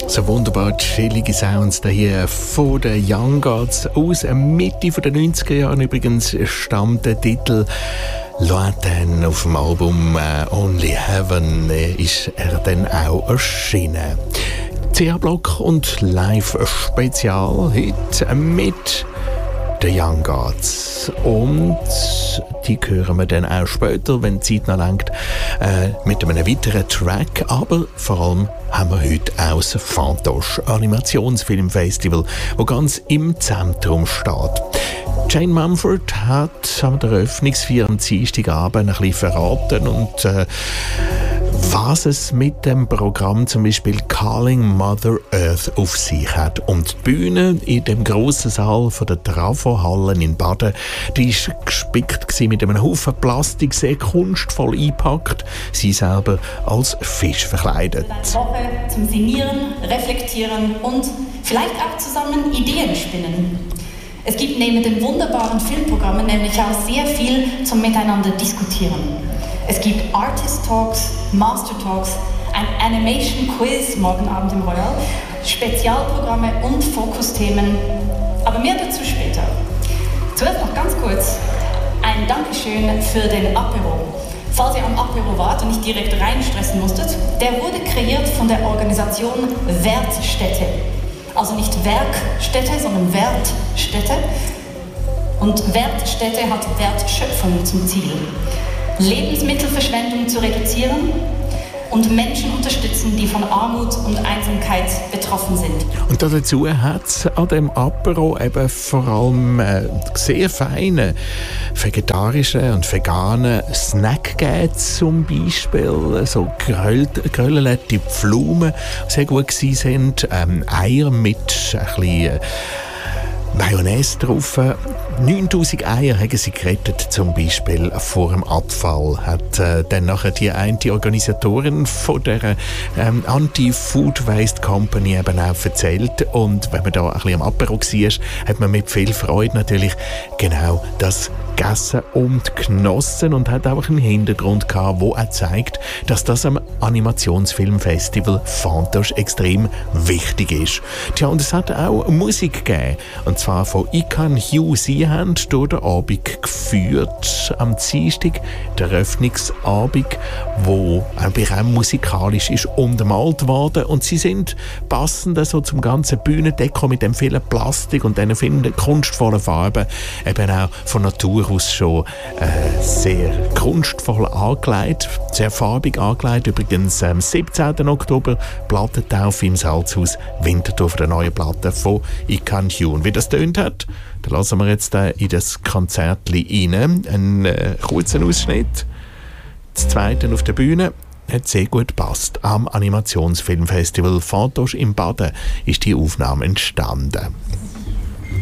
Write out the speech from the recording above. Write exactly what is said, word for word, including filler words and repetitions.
So wunderbar chillige Sounds da hier von den Young Gods aus der Mitte der neunziger Jahre. Übrigens stammt der Titel Lointain auf dem Album äh, Only Heaven äh, ist er dann auch erschienen. C A-Block und Live-Spezial heute mit den Young Gods. Und die hören wir dann auch später, wenn die Zeit noch reicht, äh, mit einem weiteren Track. Aber vor allem haben wir heute auch das Fantoche Animationsfilmfestival, das ganz im Zentrum steht. Jane Mumford hat an der Eröffnungsfeier am Dienstagabend ein bisschen verraten und äh, was es mit dem Programm zum Beispiel Calling Mother Earth auf sich hat. Und die Bühne in dem grossen Saal von der Trafo-Hallen in Baden, die war gespickt mit einem Haufen Plastik, sehr kunstvoll eingepackt, sie selber als Fisch verkleidet. Eine Woche zum Sinnieren, Reflektieren und vielleicht auch zusammen Ideen spinnen. Es gibt neben den wunderbaren Filmprogrammen nämlich auch sehr viel zum Miteinander diskutieren. Es gibt Artist Talks, Master Talks, ein Animation Quiz morgen Abend im Royal, Spezialprogramme und Fokusthemen, aber mehr dazu später. Zuerst noch ganz kurz ein Dankeschön für den Apero. Falls ihr am Apero wart und nicht direkt reinstressen musstet, der wurde kreiert von der Organisation Wertstätte. Also nicht Werkstätte, sondern Wertstätte. Und Wertstätte hat Wertschöpfung zum Ziel. Lebensmittelverschwendung zu reduzieren und Menschen unterstützen, die von Armut und Einsamkeit betroffen sind. Und dazu hat es an dem Apero eben vor allem äh, sehr feine vegetarische und vegane Snack gegeben, zum Beispiel so geröllete Pflaumen, die sehr gut waren, ähm, Eier mit ein bisschen äh, Mayonnaise drauf. neuntausend Eier haben sie gerettet, zum Beispiel vor dem Abfall, hat äh, dann nachher die eine Organisatorin von der ähm, Anti-Food Waste Company eben auch erzählt. Und wenn man da ein bisschen am Apero war, hat man mit viel Freude natürlich genau das gegessen und genossen und hat auch einen Hintergrund gehabt, der auch zeigt, dass das am Animationsfilmfestival Fantoche extrem wichtig ist. Tja, und es hat auch Musik gegeben, und zwar von Ikan Hugh. Sie haben durch den Abend geführt, am Dienstag, der Eröffnungsabend, wo auch musikalisch ist untermalt worden, und sie sind passend so zum ganzen Bühnendeko mit dem vielen Plastik und diesen vielen kunstvollen Farben eben auch von Natur aus schon äh, sehr kunstvoll angelegt, sehr farbig angelegt. Übrigens am siebzehnten Oktober Plattentaufe im Salzhaus Winterthur für die neue Platte von Ikan Hugh. Und wie das tönt hat, da lassen wir jetzt äh, in das Konzert rein. Einen äh, kurzen Ausschnitt. Das zweite auf der Bühne hat sehr gut gepasst. Am Animationsfilmfestival Fantoche im Baden ist die Aufnahme entstanden.